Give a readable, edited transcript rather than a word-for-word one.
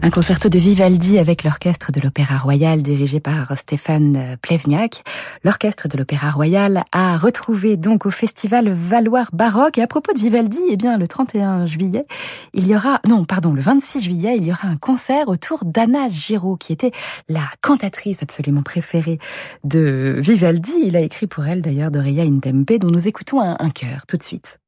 Un concerto de Vivaldi avec l'orchestre de l'Opéra Royal dirigé par Stéphane Plevniak. L'orchestre de l'Opéra Royal a retrouvé donc au festival Valoir Baroque. Et à propos de Vivaldi, eh bien, le 31 juillet, le 26 juillet, il y aura un concert autour d'Anna Giraud, qui était la cantatrice absolument préférée de Vivaldi. Il a écrit pour elle d'ailleurs Doria in Tempe, dont nous écoutons un chœur tout de suite.